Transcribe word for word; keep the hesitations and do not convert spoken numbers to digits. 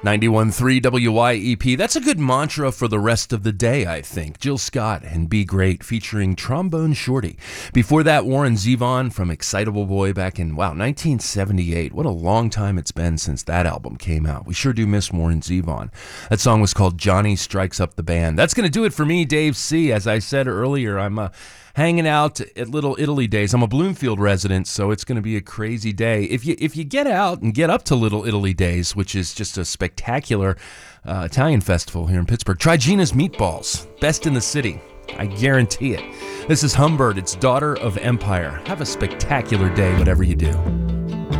ninety-one point three W Y E P. That's a good mantra for the rest of the day, I think. Jill Scott and Be Great featuring Trombone Shorty. Before that, Warren Zevon from Excitable Boy back in, wow, nineteen seventy-eight. What a long time it's been since that album came out. We sure do miss Warren Zevon. That song was called Johnny Strikes Up the Band. That's going to do it for me, Dave C. As I said earlier, I'm uh, hanging out at Little Italy Days. I'm a Bloomfield resident, so it's going to be a crazy day. If you if you get out and get up to Little Italy Days, which is just a spectacular uh, Italian festival here in Pittsburgh, try Gina's Meatballs. Best in the city. I guarantee it. This is Humbird. It's Daughter of Empire. Have a spectacular day, whatever you do.